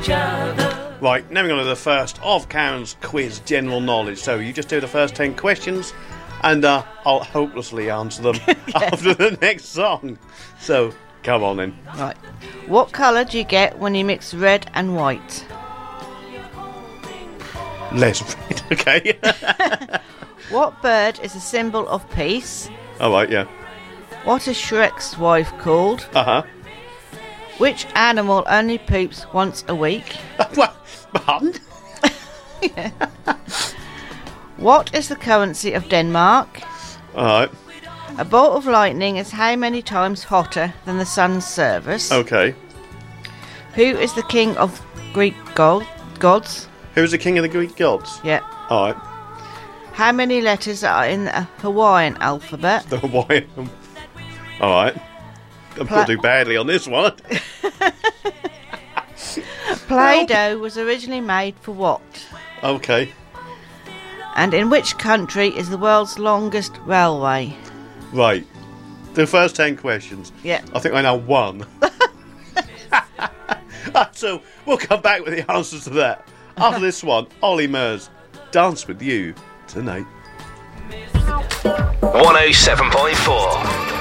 each other. Right, now we're going to the first of Karen's quiz general knowledge. So you just do the first 10 questions and I'll hopelessly answer them after the next song. So, come on then. Right. What colour do you get when you mix red and white? Less red, okay. What bird is a symbol of peace? Alright, yeah. What is Shrek's wife called? Uh-huh. Which animal only poops once a week? What? Pardon? What is the currency of Denmark? Alright, A bolt of lightning is how many times hotter than the sun's surface? okay. Who is the king of Greek gods? Who's the king of the Greek gods? Yeah. Alright, How many letters are in the Hawaiian alphabet? the Hawaiian. Alright. I'm going to do badly on this one. Play-Doh was originally made for what? Okay. And in which country is the world's longest railway? Right. The first 10 questions. Yeah. I think I know one. So we'll come back with the answers to that. After this one, Ollie Murs, Dance With You Tonight. 107.4